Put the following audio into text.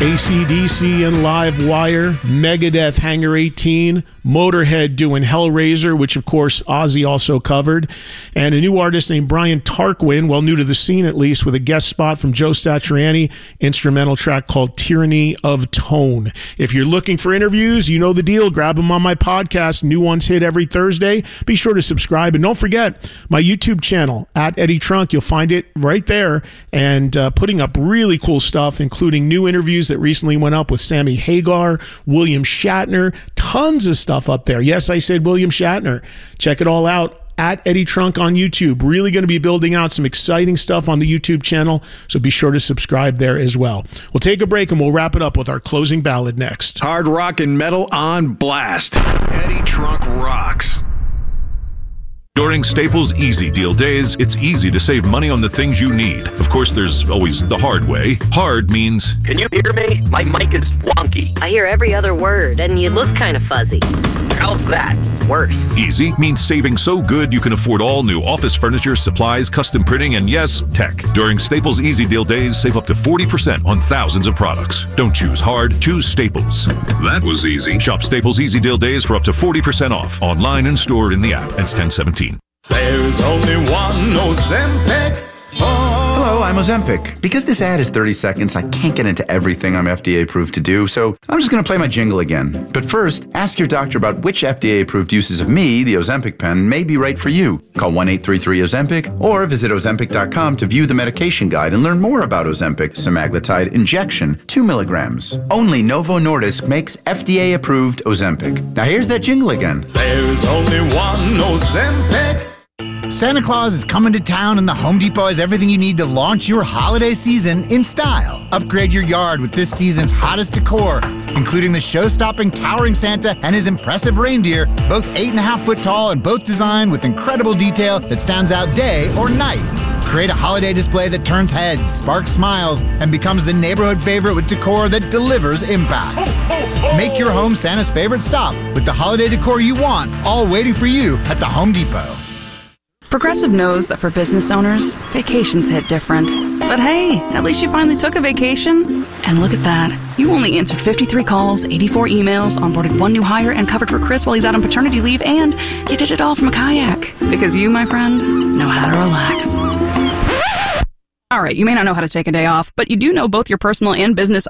AC/DC and Live Wire, Megadeth, Hangar 18, Motorhead doing Hellraiser, which of course Ozzy also covered, and a new artist named Brian Tarquin, well, new to the scene at least, with a guest spot from Joe Satriani, instrumental track called Tyranny of Tone. If you're looking for interviews, you know the deal. Grab them on my podcast. New ones hit every Thursday. Be sure to subscribe, and don't forget my YouTube channel at Eddie Trunk. You'll find it right there, and putting up really cool stuff, including new interviews that recently went up with Sammy Hagar, William Shatner, tons of stuff up there. Yes, I said William Shatner. Check it all out at Eddie Trunk on YouTube. Really going to be building out some exciting stuff on the YouTube channel, so be sure to subscribe there as well. We'll take a break and we'll wrap it up with our closing ballad next. Hard rock and metal on blast. Eddie Trunk rocks. During Staples Easy Deal Days, it's easy to save money on the things you need. Of course, there's always the hard way. Hard means... Can you hear me? My mic is wonky. I hear every other word, and you look kind of fuzzy. How's that? Worse. Easy means saving so good you can afford all new office furniture, supplies, custom printing, and yes, tech. During Staples Easy Deal Days, save up to 40% on thousands of products. Don't choose hard, choose Staples. That was easy. Shop Staples Easy Deal Days for up to 40% off, online and stored in the app. It's 1017. There's only one Ozempic. Hello, I'm Ozempic. Because this ad is 30 seconds, I can't get into everything I'm FDA approved to do, so I'm just going to play my jingle again. But first, ask your doctor about which FDA approved uses of me, the Ozempic pen, may be right for you. Call 1-833-OZEMPIC or visit Ozempic.com to view the medication guide and learn more about Ozempic semaglutide injection, 2 milligrams. Only Novo Nordisk makes FDA approved Ozempic. Now here's that jingle again. There's only one Ozempic. Santa Claus is coming to town, and the Home Depot has everything you need to launch your holiday season in style. Upgrade your yard with this season's hottest decor, including the show-stopping towering Santa and his impressive reindeer, both 8.5 foot tall and both designed with incredible detail that stands out day or night. Create a holiday display that turns heads, sparks smiles, and becomes the neighborhood favorite with decor that delivers impact. Make your home Santa's favorite stop with the holiday decor you want, all waiting for you at the Home Depot. Progressive knows that for business owners, vacations hit different. But hey, at least you finally took a vacation. And look at that. You only answered 53 calls, 84 emails, onboarded 1 new hire, and covered for Chris while he's out on paternity leave, and you did it all from a kayak. Because you, my friend, know how to relax. All right, you may not know how to take a day off, but you do know both your personal and business